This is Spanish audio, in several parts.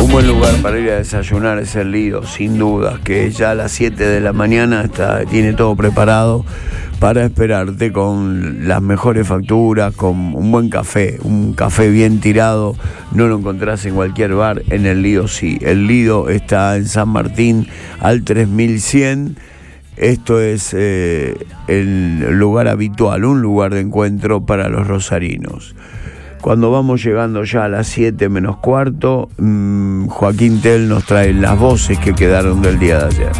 Un buen lugar para ir a desayunar es el Lido, sin duda, que ya a las 7 de la mañana tiene todo preparado para esperarte con las mejores facturas, con un buen café, un café bien tirado. No lo encontrás en cualquier bar, en el Lido sí. El Lido está en San Martín al 3100. Esto es el lugar habitual, un lugar de encuentro para los rosarinos. Cuando vamos llegando ya a las 7 menos cuarto, Joaquín Tell nos trae las voces que quedaron del día de ayer.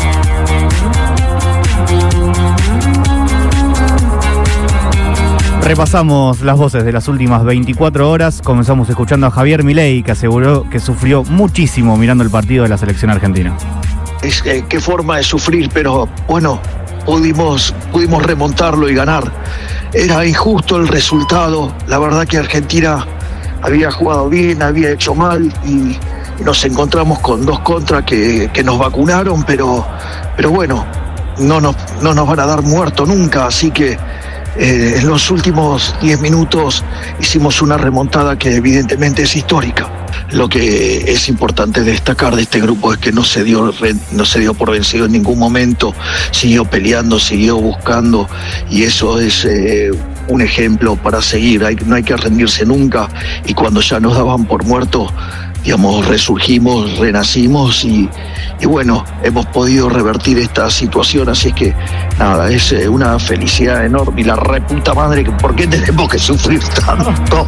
Repasamos las voces de las últimas 24 horas. Comenzamos escuchando a Javier Milei, que aseguró que sufrió muchísimo mirando el partido de la selección argentina. Qué forma de sufrir, pero bueno, pudimos remontarlo y ganar. Era injusto el resultado, la verdad que Argentina había jugado bien, había hecho mal y nos encontramos con 2 contras que nos vacunaron, pero bueno, no nos van a dar muerto nunca, así que en los últimos 10 minutos hicimos una remontada que evidentemente es histórica. Lo que es importante destacar de este grupo es que no se dio por vencido en ningún momento, siguió peleando, siguió buscando, y eso es un ejemplo para seguir. No hay que rendirse nunca, y cuando ya nos daban por muertos, digamos, resurgimos, renacimos y bueno, hemos podido revertir esta situación, así es que nada, es una felicidad enorme. Y la reputa madre, ¿por qué tenemos que sufrir tanto?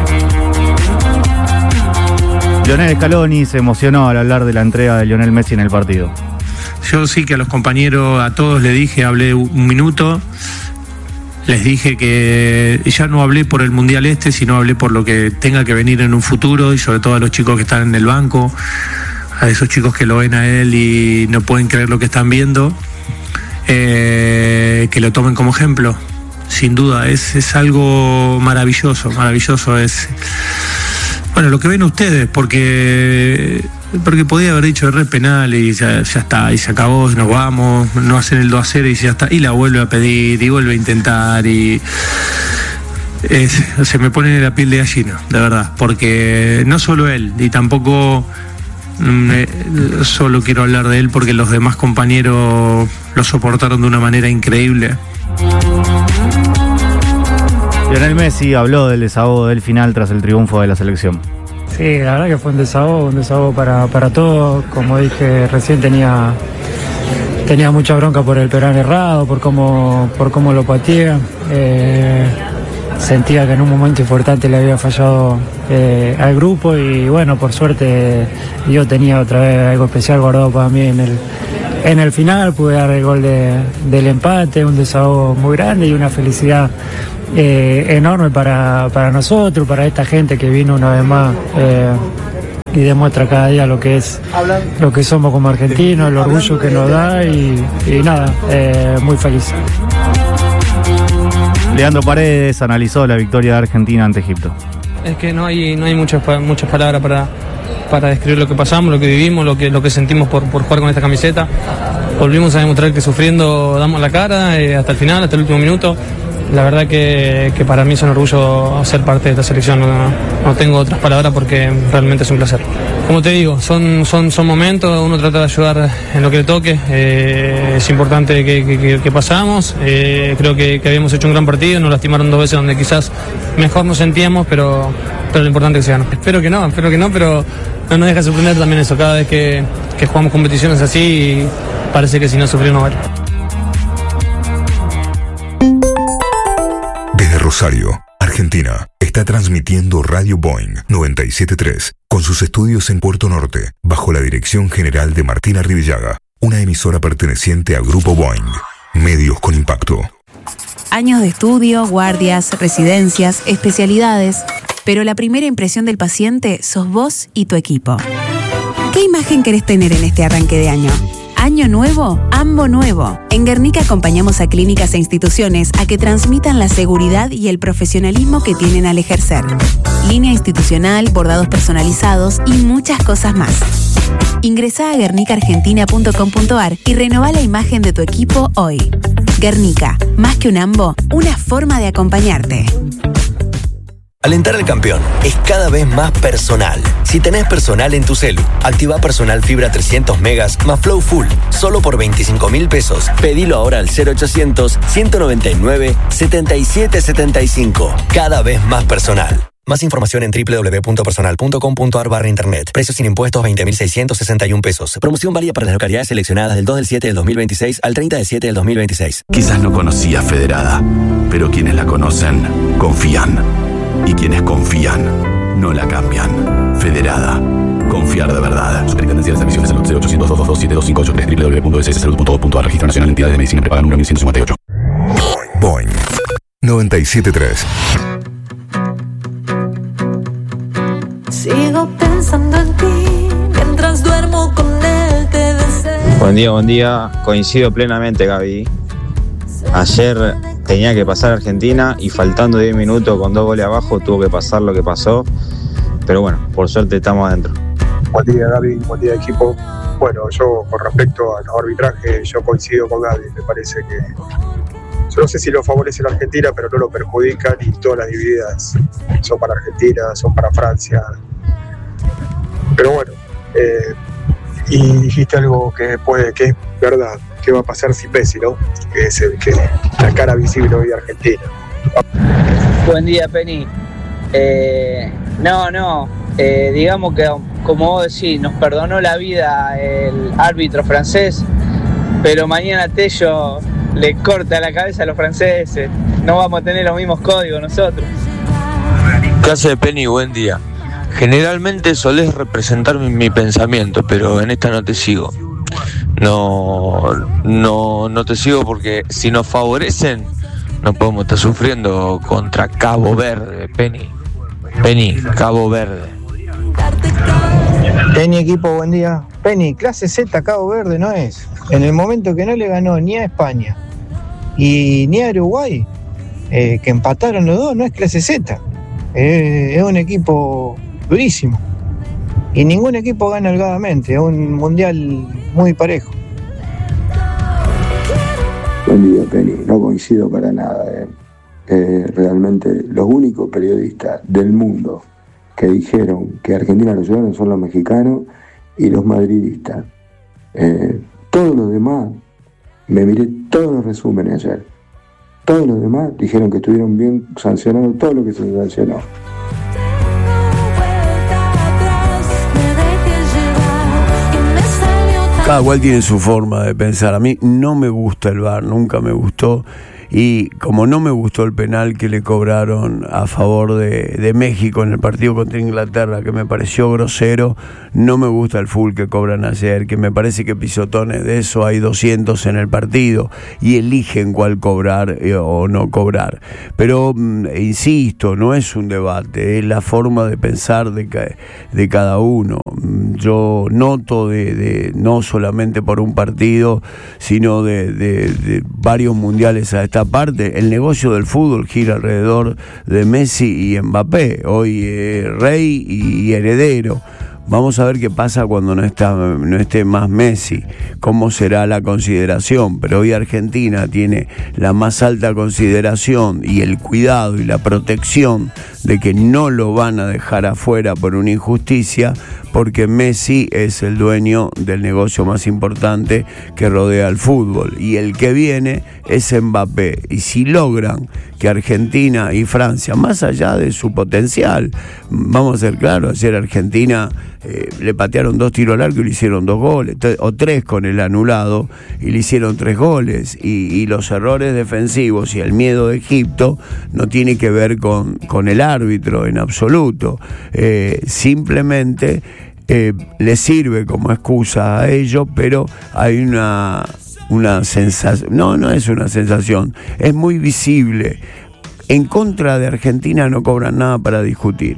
Lionel Scaloni se emocionó al hablar de la entrega de Lionel Messi en el partido. Yo sí que a los compañeros, a todos les dije, hablé un minuto, les dije que ya no hablé por el Mundial sino hablé por lo que tenga que venir en un futuro, y sobre todo a los chicos que están en el banco, a esos chicos que lo ven a él y no pueden creer lo que están viendo, que lo tomen como ejemplo. Sin duda, es algo maravilloso, es... Bueno, lo que ven ustedes, porque podía haber dicho re penal y ya está, y se acabó, nos vamos, no hacen el 2-0 y ya está, y la vuelve a pedir y vuelve a intentar y se me pone la piel de gallina, de verdad, porque no solo él, y tampoco solo quiero hablar de él porque los demás compañeros lo soportaron de una manera increíble. Lionel Messi habló del desahogo del final tras el triunfo de la selección. Sí, la verdad que fue un desahogo para todos. Como dije recién, tenía mucha bronca por el penal errado, por cómo lo pateé. Sentía que en un momento importante le había fallado al grupo, y bueno, por suerte yo tenía otra vez algo especial guardado para mí en el final. Pude dar el gol del empate, un desahogo muy grande y una felicidad enorme para nosotros, para esta gente que vino una vez más y demuestra cada día lo que somos como argentinos, el orgullo que nos da y nada, muy feliz. Leandro Paredes analizó la victoria de Argentina ante Egipto. Es que no hay muchas palabras para describir lo que pasamos, lo que vivimos, lo que sentimos por jugar con esta camiseta. Volvimos a demostrar que sufriendo damos la cara hasta el final, hasta el último minuto. La verdad que para mí es un orgullo ser parte de esta selección, no tengo otras palabras porque realmente es un placer. Como te digo, son momentos, uno trata de ayudar en lo que le toque, es importante que pasamos, creo que habíamos hecho un gran partido, nos lastimaron 2 veces donde quizás mejor nos sentíamos, pero lo importante es que se ganó. Espero que no, pero no nos deja sorprender también eso, cada vez que jugamos competiciones así, parece que si no sufrimos no vale. Desde Rosario, Argentina, está transmitiendo Radio Boeing 97.3 con sus estudios en Puerto Norte, bajo la dirección general de Martín Arrivillaga, una emisora perteneciente al Grupo Boeing. Medios con impacto. Años de estudio, guardias, residencias, especialidades, pero la primera impresión del paciente sos vos y tu equipo. ¿Qué imagen querés tener en este arranque de año? Año nuevo, AMBO nuevo. En Guernica acompañamos a clínicas e instituciones a que transmitan la seguridad y el profesionalismo que tienen al ejercer. Línea institucional, bordados personalizados y muchas cosas más. Ingresá a guernicaargentina.com.ar y renová la imagen de tu equipo hoy. Guernica, más que un AMBO, una forma de acompañarte. Alentar al campeón es cada vez más personal. Si tenés personal en tu celu, activa personal fibra 300 megas más Flow Full, solo por 25.000 pesos. Pedilo ahora al 0800-199-7775. Cada vez más personal. Más información en www.personal.com.ar/internet. Precios sin impuestos 20.661 pesos. Promoción válida para las localidades seleccionadas del 2 del 7 del 2026 al 30 del 7 del 2026. Quizás no conocías Federada, pero quienes la conocen confían. Y quienes confían no la cambian. Federada. Confiar de verdad. Superintendencia de Servicios de Salud 0800-222-7258 www.sssalud.gov.ar. Registro Nacional de Entidades de Medicina Prepaga número 1158. Boing 97.3. Sigo pensando en ti mientras duermo con él, te deseo. Buen día. Coincido plenamente, Gaby. Ayer tenía que pasar Argentina y faltando 10 minutos con 2 goles abajo tuvo que pasar lo que pasó. Pero bueno, por suerte estamos adentro. Buen día, Gaby. Buen día, equipo. Bueno, yo con respecto a los arbitrajes, yo coincido con Gaby. Me parece que yo no sé si lo favorece la Argentina, pero no lo perjudican y todas las divididas son para Argentina, son para Francia. Pero bueno, y dijiste algo que es verdad. ¿Qué va a pasar si Messi, no? Que es el que la cara visible hoy de Argentina. Buen día, Penny. Digamos que, como vos decís, nos perdonó la vida el árbitro francés, pero mañana Tello le corta la cabeza a los franceses. No vamos a tener los mismos códigos nosotros. ¿Qué hace, Penny? Buen día. Generalmente solés representar mi pensamiento, pero en esta no te sigo. No te sigo porque si nos favorecen no podemos estar sufriendo contra Cabo Verde, Penny, Cabo Verde. Penny, equipo, buen día. Penny, clase Z, Cabo Verde no es. En el momento que no le ganó ni a España y ni a Uruguay, que empataron los dos, no es clase Z. Es un equipo durísimo. Y ningún equipo gana holgadamente, es un mundial muy parejo. Buen día, Penny. No coincido para nada. Realmente los únicos periodistas del mundo que dijeron que Argentina lo llevaron son los mexicanos y los madridistas. Todos los demás, me miré todos los resúmenes ayer. Todos los demás dijeron que estuvieron bien sancionados todo lo que se sancionó. Cada cual tiene su forma de pensar. A mí no me gusta el VAR, nunca me gustó. Y como no me gustó el penal que le cobraron a favor de México en el partido contra Inglaterra, que me pareció grosero, no me gusta el full que cobran ayer, que me parece que pisotones de eso hay 200 en el partido y eligen cuál cobrar o no cobrar. Pero insisto, no es un debate, es la forma de pensar de cada uno. Yo noto no solamente por un partido, sino de varios mundiales a esta parte, el negocio del fútbol gira alrededor de Messi y Mbappé, hoy rey y heredero. Vamos a ver qué pasa cuando no esté más Messi, cómo será la consideración, pero hoy Argentina tiene la más alta consideración y el cuidado y la protección de que no lo van a dejar afuera por una injusticia, porque Messi es el dueño del negocio más importante que rodea al fútbol y el que viene es Mbappé. Y si logran que Argentina y Francia, más allá de su potencial, vamos a ser claros, ayer Argentina le patearon 2 tiros al arco y le hicieron 2 goles, o 3 con el anulado y le hicieron 3 goles, y los errores defensivos y el miedo de Egipto no tiene que ver con el árbitro en absoluto, simplemente le sirve como excusa a ellos, pero hay una sensación, no es una sensación, es muy visible. En contra de Argentina no cobran nada para discutir.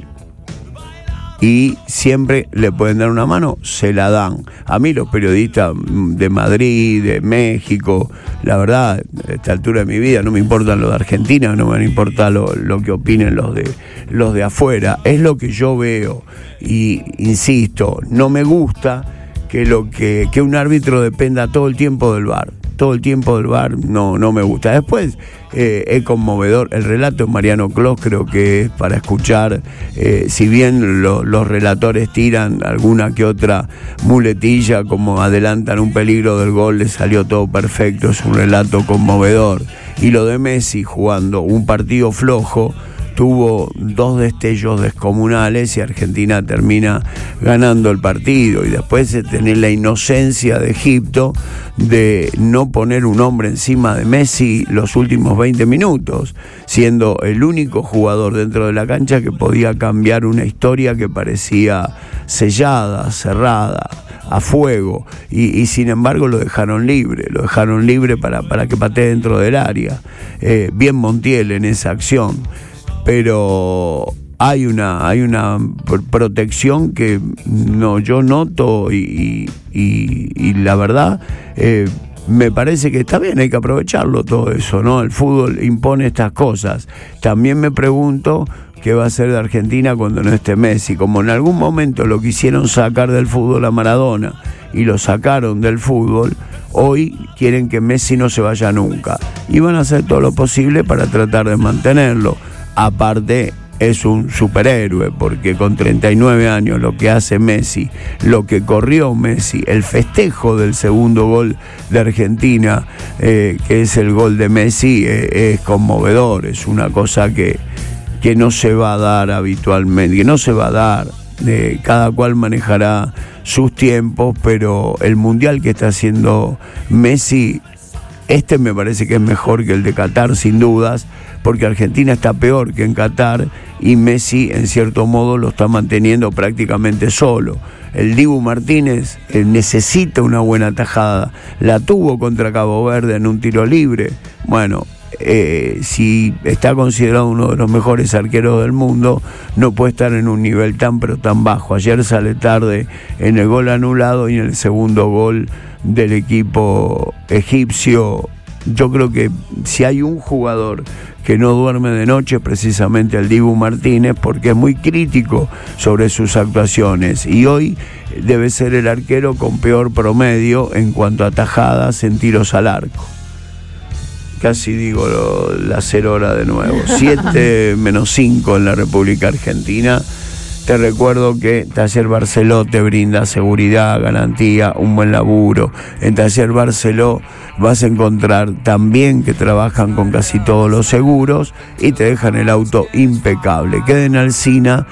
Y siempre le pueden dar una mano, se la dan. A mí los periodistas de Madrid, de México, la verdad, a esta altura de mi vida no me importan los de Argentina, no me van a importar lo que opinen los de afuera. Es lo que yo veo. Y insisto, no me gusta que un árbitro dependa todo el tiempo del VAR. todo el tiempo del VAR no me gusta. Después es conmovedor. El relato de Mariano Clos creo que es para escuchar, si bien los relatores tiran alguna que otra muletilla, como adelantan un peligro del gol, le salió todo perfecto, es un relato conmovedor. Y lo de Messi jugando un partido flojo, tuvo 2 destellos descomunales y Argentina termina ganando el partido. Y después de tener la inocencia de Egipto de no poner un hombre encima de Messi los últimos 20 minutos, siendo el único jugador dentro de la cancha que podía cambiar una historia que parecía sellada, cerrada, a fuego, y sin embargo lo dejaron libre para que patee dentro del área. Bien Montiel en esa acción, pero hay una protección que yo noto y la verdad me parece que está bien, hay que aprovecharlo todo eso, ¿no? El fútbol impone estas cosas. También me pregunto qué va a hacer de Argentina cuando no esté Messi. Como en algún momento lo quisieron sacar del fútbol a Maradona y lo sacaron del fútbol, hoy quieren que Messi no se vaya nunca y van a hacer todo lo posible para tratar de mantenerlo. Aparte, es un superhéroe, porque con 39 años lo que hace Messi, lo que corrió Messi, el festejo del segundo gol de Argentina, que es el gol de Messi, es conmovedor, es una cosa que no se va a dar habitualmente, que no se va a dar. Cada cual manejará sus tiempos, pero el mundial que está haciendo Messi, me parece que es mejor que el de Qatar, sin dudas, porque Argentina está peor que en Qatar y Messi en cierto modo lo está manteniendo prácticamente solo. El Dibu Martínez necesita una buena tajada, la tuvo contra Cabo Verde en un tiro libre. Bueno, si está considerado uno de los mejores arqueros del mundo, no puede estar en un nivel tan pero tan bajo. Ayer sale tarde en el gol anulado y en el segundo gol del equipo egipcio. Yo creo que si hay un jugador que no duerme de noche, precisamente el Dibu Martínez, porque es muy crítico sobre sus actuaciones y hoy debe ser el arquero con peor promedio en cuanto a tajadas en tiros al arco. Casi digo la 0 hora de nuevo. 7-5 en la República Argentina. Te recuerdo que Taller Barceló te brinda seguridad, garantía, un buen laburo. En Taller Barceló vas a encontrar también que trabajan con casi todos los seguros y te dejan el auto impecable. Queda en Alsina,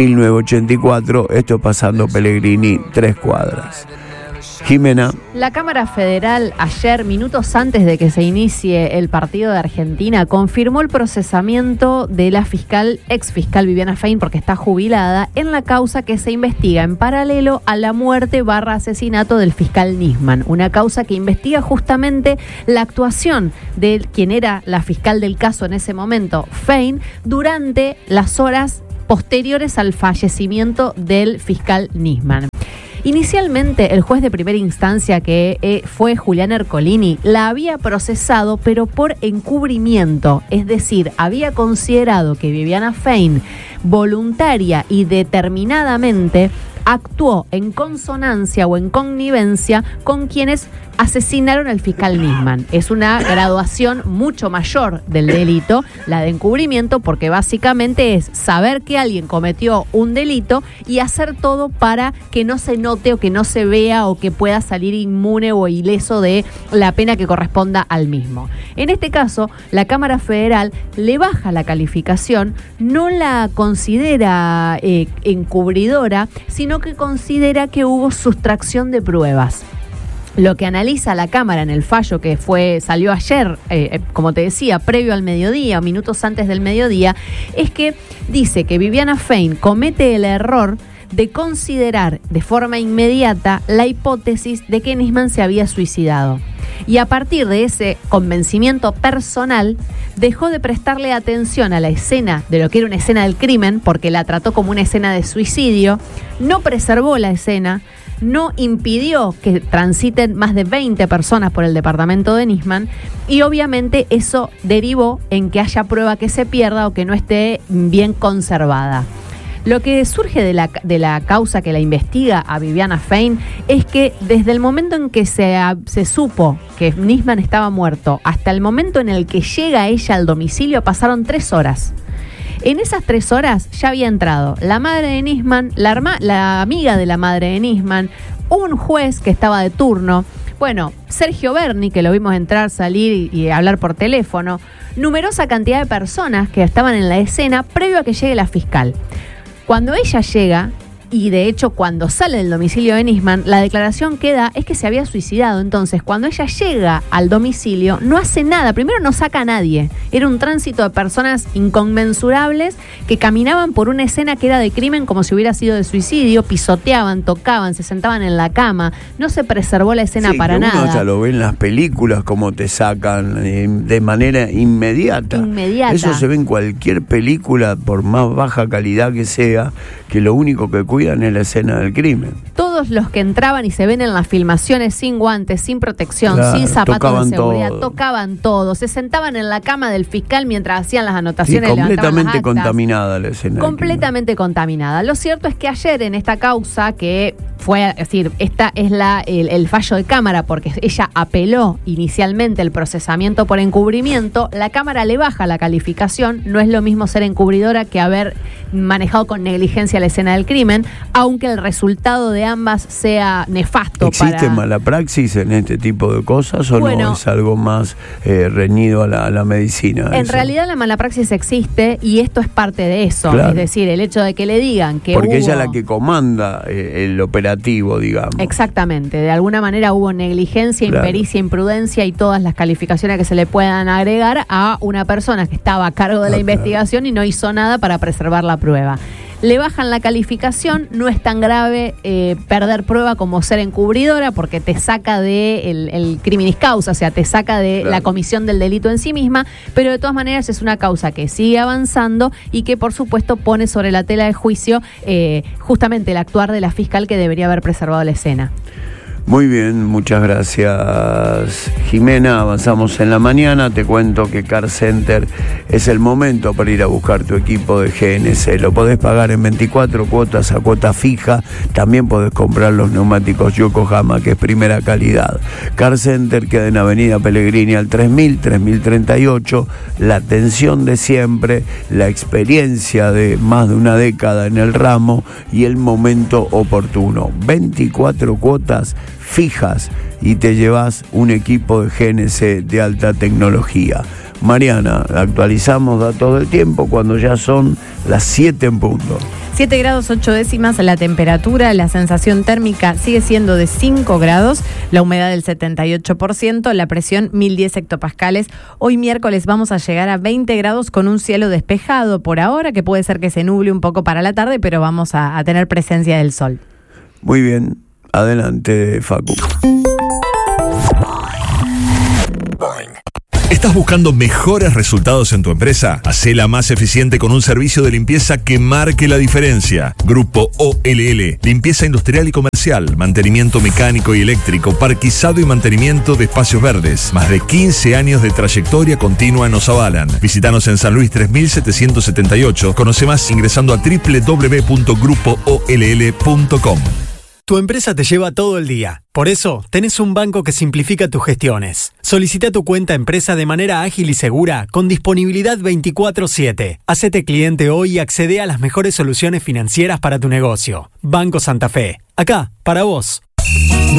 1984, esto pasando Pellegrini, 3 cuadras. Jimena. La Cámara Federal ayer, minutos antes de que se inicie el partido de Argentina, confirmó el procesamiento de la ex fiscal Viviana Fein, porque está jubilada, en la causa que se investiga en paralelo a la muerte / asesinato del fiscal Nisman. Una causa que investiga justamente la actuación de quien era la fiscal del caso en ese momento, Fein, durante las horas posteriores al fallecimiento del fiscal Nisman. Inicialmente, el juez de primera instancia, que fue Julián Ercolini, la había procesado, pero por encubrimiento. Es decir, había considerado que Viviana Fein, voluntaria y determinadamente, actuó en consonancia o en connivencia con quienes asesinaron al fiscal Nisman. Es una graduación mucho mayor del delito, la de encubrimiento, porque básicamente es saber que alguien cometió un delito y hacer todo para que no se note o que no se vea o que pueda salir inmune o ileso de la pena que corresponda al mismo. En este caso, la Cámara Federal le baja la calificación, no la considera encubridora, sino que considera que hubo sustracción de pruebas. Lo que analiza la Cámara en el fallo que salió ayer, como te decía, previo al mediodía, minutos antes del mediodía, es que dice que Viviana Fein comete el error de considerar de forma inmediata la hipótesis de que Nisman se había suicidado. Y a partir de ese convencimiento personal, dejó de prestarle atención a la escena de lo que era una escena del crimen, porque la trató como una escena de suicidio, no preservó la escena, no impidió que transiten más de 20 personas por el departamento de Nisman, y obviamente eso derivó en que haya prueba que se pierda o que no esté bien conservada. Lo que surge de la causa que la investiga a Viviana Fein es que desde el momento en que se supo que Nisman estaba muerto hasta el momento en el que llega ella al domicilio pasaron 3 horas. En esas 3 horas ya había entrado la madre de Nisman, la amiga de la madre de Nisman, un juez que estaba de turno, bueno, Sergio Berni, que lo vimos entrar, salir y hablar por teléfono, numerosa cantidad de personas que estaban en la escena previo a que llegue la fiscal. Cuando ella llega, y de hecho cuando sale del domicilio de Nisman, la declaración que da es que se había suicidado. Entonces, cuando ella llega al domicilio, no hace nada. Primero no saca a nadie. Era un tránsito de personas inconmensurables que caminaban por una escena que era de crimen como si hubiera sido de suicidio, pisoteaban, tocaban, se sentaban en la cama. No se preservó la escena para uno nada. ya lo ve en las películas, como te sacan de manera inmediata. Eso se ve en cualquier película, por más baja calidad que sea, que lo único que cuidan es la escena del crimen. Todos los que entraban y se ven en las filmaciones sin guantes, sin protección, claro, sin zapatos de seguridad, todo. Tocaban todo, se sentaban en la cama del fiscal mientras hacían las anotaciones. Sí, completamente las actas, contaminada la escena. Completamente contaminada. Lo cierto es que ayer en esta causa, que fue, es decir, esta es el fallo de Cámara, porque ella apeló inicialmente el procesamiento por encubrimiento, la Cámara le baja la calificación. No es lo mismo ser encubridora que haber manejado con negligencia la escena del crimen, aunque el resultado de ambas sea nefasto. ¿Existe mala praxis en este tipo de cosas o no es algo más reñido a la medicina? En realidad la mala praxis existe y esto es parte de eso. Claro. Es decir, el hecho de que le digan que porque ella es la que comanda el operativo, digamos. Exactamente. De alguna manera hubo negligencia, impericia, imprudencia y todas las calificaciones que se le puedan agregar a una persona que estaba a cargo de la investigación y no hizo nada para preservar la prueba. Le bajan la calificación, no es tan grave perder prueba como ser encubridora, porque te saca de el criminis causa, o sea, te saca de la comisión del delito en sí misma, pero de todas maneras es una causa que sigue avanzando y que por supuesto pone sobre la tela de juicio justamente el actuar de la fiscal, que debería haber preservado la escena. Muy bien, muchas gracias, Jimena. Avanzamos en la mañana. Te cuento que Car Center es el momento para ir a buscar tu equipo de GNC. Lo podés pagar en 24 cuotas a cuota fija. También podés comprar los neumáticos Yokohama, que es primera calidad. Car Center queda en Avenida Pellegrini al 3038. La atención de siempre, la experiencia de más de una década en el ramo y el momento oportuno. 24 cuotas fijas y te llevas un equipo de GNC de alta tecnología. Mariana, actualizamos datos del tiempo cuando ya son las 7 en punto. 7 grados 8 décimas la temperatura, la sensación térmica sigue siendo de 5 grados, la humedad del 78%, la presión 1010 hectopascales. Hoy miércoles vamos a llegar a 20 grados con un cielo despejado por ahora, que puede ser que se nuble un poco para la tarde, pero vamos a tener presencia del sol. Muy bien. Adelante, Facu. ¿Estás buscando mejores resultados en tu empresa? Hacela más eficiente con un servicio de limpieza que marque la diferencia. Grupo OLL, limpieza industrial y comercial, mantenimiento mecánico y eléctrico, parquizado y mantenimiento de espacios verdes. Más de 15 años de trayectoria continua nos avalan. Visítanos en San Luis 3778. Conoce más ingresando a www.grupoOLL.com. Tu empresa te lleva todo el día. Por eso, tenés un banco que simplifica tus gestiones. Solicita tu cuenta empresa de manera ágil y segura, con disponibilidad 24/7. Hacete cliente hoy y accede a las mejores soluciones financieras para tu negocio. Banco Santa Fe. Acá, para vos.